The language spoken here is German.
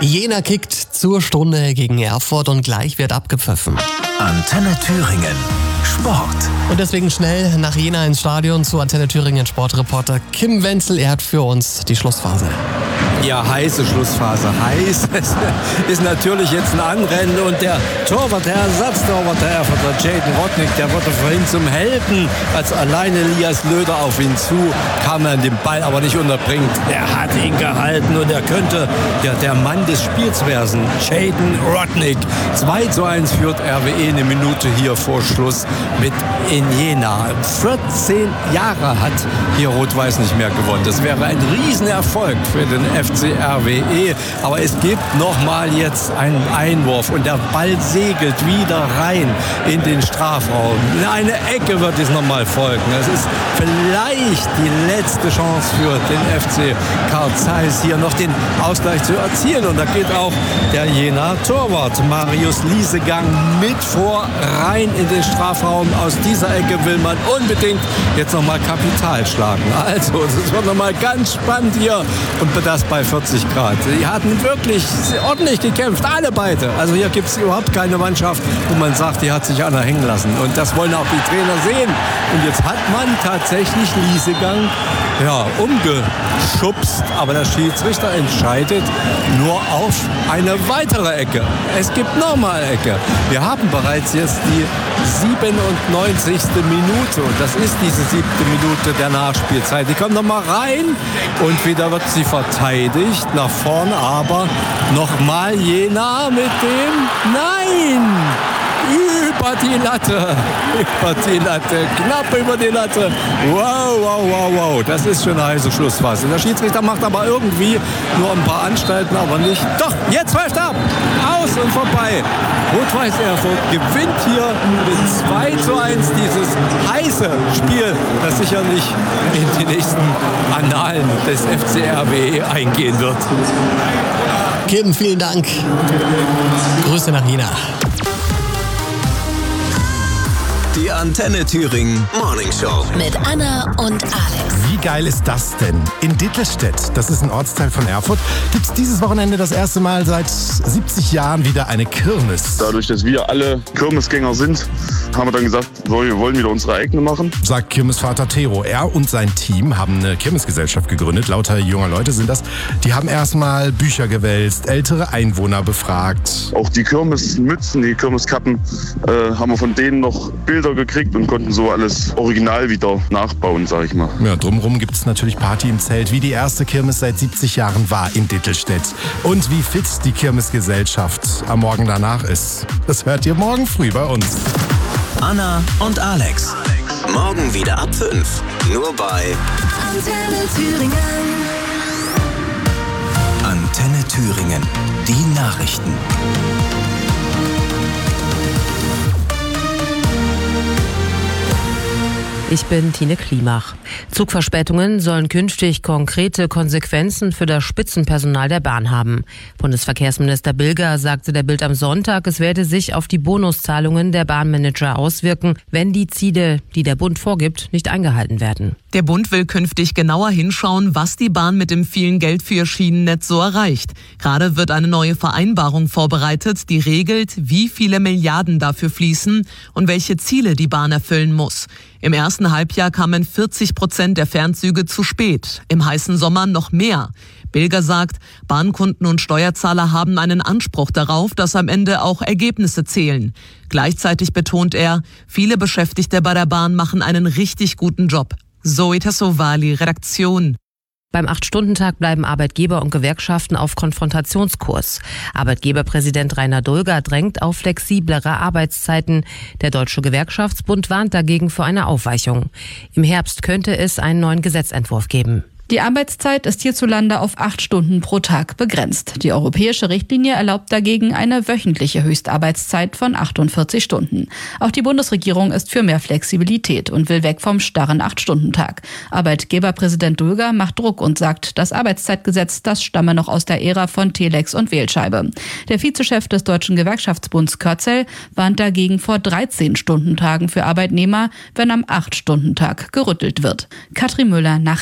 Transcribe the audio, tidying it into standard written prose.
Jena kickt zur Stunde gegen Erfurt und gleich wird abgepfiffen. Antenne Thüringen Sport. Und deswegen schnell nach Jena ins Stadion zu Antenne Thüringen Sportreporter Kim Wenzel. Er hat für uns die Schlussphase. Ja, heiße Schlussphase. Heiß. Es ist natürlich jetzt ein Anrennen und der Torwart, der Ersatztorwart der Erfurter, Jaden Rodnick, der wurde vorhin zum Helden, als alleine Elias Löder auf ihn zu kam, er den Ball aber nicht unterbringt. Er hat ihn gehalten und er könnte der Mann des Spiels werden. Jaden Rodnick. 2:1 führt RWE eine Minute hier vor Schluss mit in Jena. 14 Jahre hat hier Rot-Weiß nicht mehr gewonnen. Das wäre ein Riesenerfolg für den FC RWE. Aber es gibt nochmal jetzt einen Einwurf und der Ball segelt wieder rein in den Strafraum. In eine Ecke wird es nochmal folgen. Es ist vielleicht die letzte Chance für den FC Carl Zeiss, hier noch den Ausgleich zu erzielen. Und da geht auch der Jener Torwart Marius Liesegang mit vor rein in den Strafraum. Aus dieser Ecke will man unbedingt jetzt nochmal Kapital schlagen. Also, es wird nochmal ganz spannend hier und das bei 40 Grad. Die hatten wirklich ordentlich gekämpft, alle beide. Also hier gibt es überhaupt keine Mannschaft, wo man sagt, die hat sich einer hängen lassen. Und das wollen auch die Trainer sehen. Und jetzt hat man tatsächlich Liesegang umgeschubst. Aber der Schiedsrichter entscheidet nur auf eine weitere Ecke. Es gibt nochmal Ecke. Wir haben bereits jetzt die 97. Minute. Und das ist diese 7. Minute der Nachspielzeit. Die kommt nochmal rein und wieder wird sie verteidigt. Nach vorn, aber nochmal Jena mit dem Nein! Über die Latte, knapp über die Latte. Wow. Das ist schon eine heiße Schlussphase. Der Schiedsrichter macht aber irgendwie nur ein paar Anstalten, aber nicht. Doch, jetzt pfeift ab. Aus und vorbei. Rot-Weiß Erfurt gewinnt hier mit 2:1 dieses heiße Spiel, das sicherlich in die nächsten Annalen des FC RWE eingehen wird. Kim, vielen Dank. Grüße nach Jena. Die Antenne Thüringen Morning Show. Mit Anna und Alex. Wie geil ist das denn? In Dittelstedt, das ist ein Ortsteil von Erfurt, gibt es dieses Wochenende das erste Mal seit 70 Jahren wieder eine Kirmes. Dadurch, dass wir alle Kirmesgänger sind, haben wir dann gesagt, wir wollen wieder unsere eigene machen. Sagt Kirmesvater Tero. Er und sein Team haben eine Kirmesgesellschaft gegründet. Lauter junger Leute sind das. Die haben erstmal Bücher gewälzt, ältere Einwohner befragt. Auch die Kirmesmützen, die Kirmeskappen, haben wir von denen noch Bilder gekriegt und konnten so alles original wieder nachbauen, sag ich mal. Ja, drumherum gibt es natürlich Party im Zelt, wie die erste Kirmes seit 70 Jahren war in Dittelstedt. Und wie fit die Kirmesgesellschaft am Morgen danach ist. Das hört ihr morgen früh bei uns. Anna und Alex. Morgen wieder ab 5. Nur bei Antenne Thüringen. Antenne Thüringen. Die Nachrichten. Ich bin Tine Klimach. Zugverspätungen sollen künftig konkrete Konsequenzen für das Spitzenpersonal der Bahn haben. Bundesverkehrsminister Bilger sagte der Bild am Sonntag, es werde sich auf die Bonuszahlungen der Bahnmanager auswirken, wenn die Ziele, die der Bund vorgibt, nicht eingehalten werden. Der Bund will künftig genauer hinschauen, was die Bahn mit dem vielen Geld für ihr Schienennetz so erreicht. Gerade wird eine neue Vereinbarung vorbereitet, die regelt, wie viele Milliarden dafür fließen und welche Ziele die Bahn erfüllen muss. Im ersten Halbjahr kamen 40% der Fernzüge zu spät, im heißen Sommer noch mehr. Bilger sagt, Bahnkunden und Steuerzahler haben einen Anspruch darauf, dass am Ende auch Ergebnisse zählen. Gleichzeitig betont er, viele Beschäftigte bei der Bahn machen einen richtig guten Job. Zoe Tassovali, Redaktion. Beim 8-Stunden-Tag bleiben Arbeitgeber und Gewerkschaften auf Konfrontationskurs. Arbeitgeberpräsident Rainer Dulger drängt auf flexiblere Arbeitszeiten. Der Deutsche Gewerkschaftsbund warnt dagegen vor einer Aufweichung. Im Herbst könnte es einen neuen Gesetzentwurf geben. Die Arbeitszeit ist hierzulande auf 8 Stunden pro Tag begrenzt. Die europäische Richtlinie erlaubt dagegen eine wöchentliche Höchstarbeitszeit von 48 Stunden. Auch die Bundesregierung ist für mehr Flexibilität und will weg vom starren 8-Stunden-Tag. Arbeitgeberpräsident Dulger macht Druck und sagt, das Arbeitszeitgesetz, das stamme noch aus der Ära von Telex und Wählscheibe. Der Vizechef des Deutschen Gewerkschaftsbunds Körzel warnt dagegen vor 13-Stunden-Tagen für Arbeitnehmer, wenn am 8-Stunden-Tag gerüttelt wird. Katrin Müller nach